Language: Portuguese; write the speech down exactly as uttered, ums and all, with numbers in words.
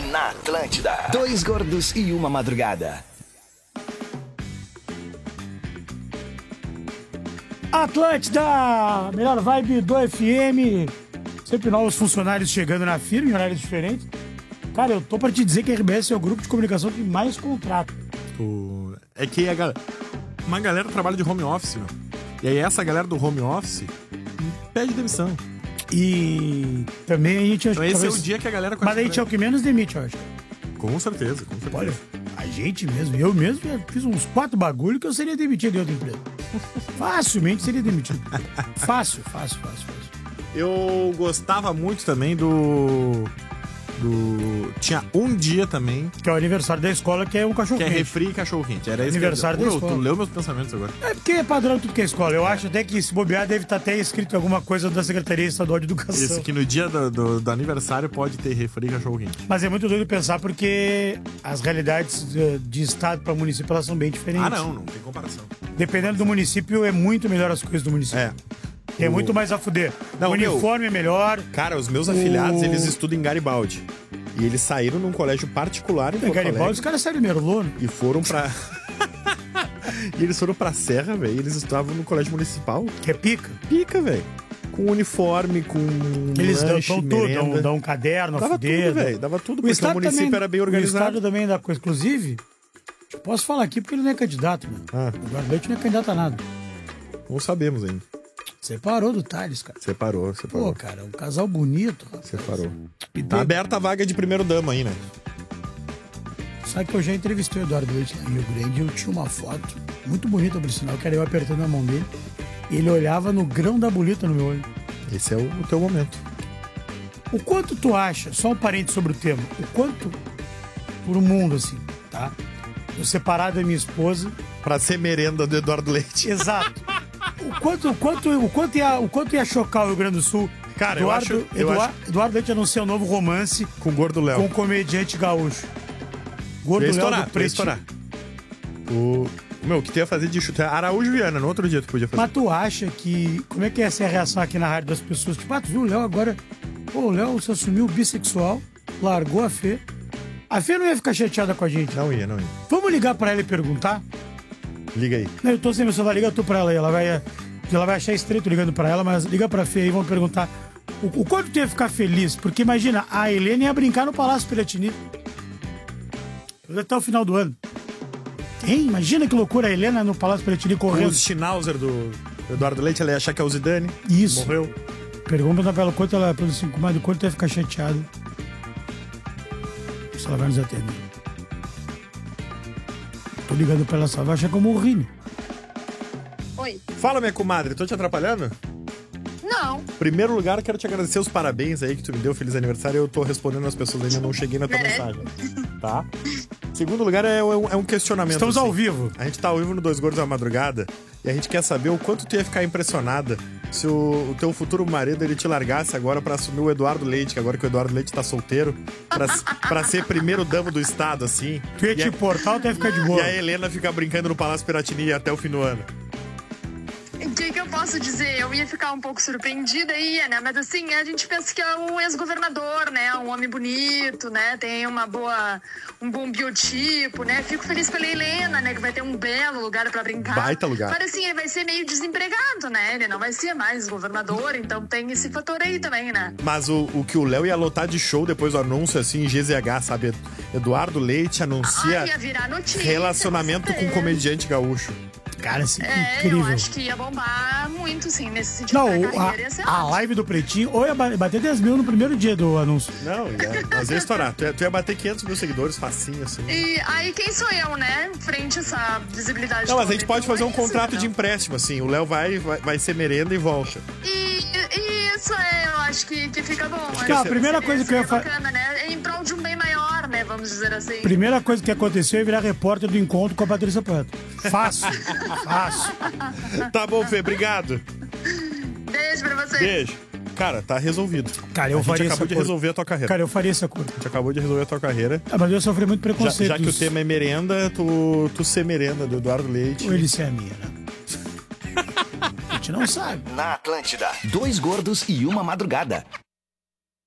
Na Atlântida. Dois gordos e uma madrugada. Atlântida! Melhor vibe do F M. Sempre novos funcionários chegando na firma em horários diferentes. Cara, eu tô pra te dizer que a R B S é o grupo de comunicação que mais contrata. O... É que a gal... uma galera trabalha de home office, meu. E aí essa galera do home office pede demissão. E também a gente... Então esse talvez... é o dia que a galera... Mas a gente é o que menos demite, eu acho. Com certeza, com certeza. Olha, a gente mesmo, eu mesmo já fiz uns quatro bagulho que eu seria demitido de outra empresa. Facilmente seria demitido. Fácil, fácil, fácil, fácil. Eu gostava muito também do... do... Tinha um dia também... Que é o aniversário da escola, que é um cachorro Que é quente. refri e cachorro quente. Era esse Aniversário que eu... da Pô, escola. Tu leu meus pensamentos agora. É porque é padrão tudo que é escola. Eu acho até que se bobear deve estar até escrito alguma coisa da Secretaria Estadual de Educação. Esse que no dia do, do, do aniversário pode ter refri e cachorro quente. Mas é muito doido pensar porque as realidades de, de estado para município elas são bem diferentes. Ah, não, não tem comparação. Dependendo do município, é muito melhor as coisas do município. É. É O- muito mais a fuder. Não, o uniforme é melhor. Cara, os meus afilhados, O- eles estudam em Garibaldi. E eles saíram num colégio particular em Em Porto Garibaldi, Alegre. os caras saíram Merlot. E foram pra... e eles foram pra Serra, velho. E eles estudavam no colégio municipal. Que é pica. Pica, velho. Com uniforme, com Eles dão, lanche, dão tudo, merenda. dão, dão um caderno, a Dava fuder. tudo, velho. Dava tudo, O porque o Estado município também, era bem O organizado. Estado também dá coisa. Inclusive, eu posso falar aqui porque ele não é candidato, mano. Ah. O Eduardo Leite não é candidato a nada. Não sabemos ainda. Separou do Thales, cara. Separou, Pô, separou. cara, um casal bonito. Rapaz. Separou. E Tá tem- aberta a vaga de primeiro dama aí, né? Sabe que eu já entrevistei o Eduardo Leite lá em Rio Grande e eu tinha uma foto muito bonita, por sinal, que era eu apertando a mão dele. E ele olhava no grão da bolita no meu olho. Esse é o, o teu momento. O quanto tu acha, só um parente sobre o tema, o quanto pro mundo, assim, tá? Eu separado da minha esposa. Pra ser merenda do Eduardo Leite. Exato. O quanto, o quanto, o quanto, ia, o quanto ia chocar o Rio Grande do Sul? Cara, eu Eduardo, acho- eu Eduardo, acho- Eduardo Leite anunciou um novo romance Com o Gordo Léo. com um comediante gaúcho. Gordo Ia Léo estourar, do ia Pretinho. estourar. O... Meu, o que tu ia fazer de chute? Araújo Viana, no outro dia tu podia fazer. Mas tu acha que... Como é que ia ser a reação aqui na rádio das pessoas? Tipo, ah, tu viu o Léo agora... Pô, o Léo se assumiu bissexual, largou a Fê. A Fê não ia ficar chateada com a gente. Não ia, não ia. Vamos ligar pra ela e perguntar? Liga aí. Não, eu tô sem meu celular, liga tu pra ela aí. Ela vai, ela vai achar estreito ligando pra ela, mas liga pra Fê aí e vamos perguntar o, o quanto tu ia ficar feliz. Porque imagina, a Helena ia brincar no Palácio Piratini até o final do ano. Hein? Imagina que loucura a Helena no Palácio Piratini Com correndo. os Schnauzer do Eduardo Leite, ela ia achar que é o Zidane. Isso. Morreu. Pergunta pra ela quanto ela, pelo assim, comadre, quanto ia ficar chateado. Se ela vai nos atender. Tô ligando pra ela, só vai achar que eu morri, né? Oi. Fala, minha comadre, tô te atrapalhando? Não. Primeiro lugar, quero te agradecer os parabéns aí que tu me deu, feliz aniversário. Eu tô respondendo as pessoas, ainda não cheguei na tua Merece. mensagem. Tá? Segundo lugar, é, um- é um questionamento. Estamos assim. ao vivo. A gente tá ao vivo no Dois Gordos da Madrugada e a gente quer saber o quanto tu ia ficar impressionada se o, o teu futuro marido ele te largasse agora pra assumir o Eduardo Leite, que agora que o Eduardo Leite tá solteiro, pra, pra ser primeiro damo do estado, assim. Tu ia E te a- importar ou tu ia ficar de E boa? a Helena fica brincando no Palácio Piratini até o fim do ano. O que, que eu posso dizer? Eu ia ficar um pouco surpreendida, ia, né? Mas assim, a gente pensa que é um ex-governador, né? Um homem bonito, né? Tem uma boa, um bom biotipo, né? Fico feliz pela Helena, né? Que vai ter um belo lugar pra brincar. Baita lugar. Mas assim, ele vai ser meio desempregado, né? Ele não vai ser mais governador, então tem esse fator aí também, né? Mas o, o que o Léo ia lotar de show depois do anúncio, assim, em G Z H, sabe? Eduardo Leite anuncia Ah, ia virar notícia, relacionamento com um certeza. comediante gaúcho. Cara, assim, É, incrível. eu acho que ia bombar muito, sim, nesse sentido. Não, pra o- carreira, ia ser a, a ótimo. live do Pretinho, ou ia ba- bater dez mil no primeiro dia do anúncio. Não, ia, mas ia estourar. Tu ia, tu ia bater quinhentos mil seguidores facinho, assim. E aí, quem sou eu, né? Frente a essa visibilidade Não, mas a toda. gente pode Então, fazer é um isso, contrato de entendeu? empréstimo, assim. O Léo vai, vai, vai ser merenda e volta. E, e isso é, eu acho que, que fica bom. que a Acho primeira seria- coisa que eu ia seria fa- bacana, né? Em prol de um bem maior, né? Vamos dizer assim. Primeira coisa que aconteceu é virar repórter do encontro com a Patrícia Poeta. Fácil, fácil. Tá bom, Fê, obrigado. Beijo pra você. Beijo. Cara, tá resolvido. Cara, eu a gente faria acabou esse de acordo. resolver a tua carreira. Cara, eu faria esse acordo. A gente acabou de resolver a tua carreira. Ah, mas eu sofri muito Já, preconceito. já que o dos- tema é merenda, tu, tu ser merenda do Eduardo Leite. Ou ele ser a minha, né? A gente não sabe. Na Atlântida. Dois gordos e uma madrugada.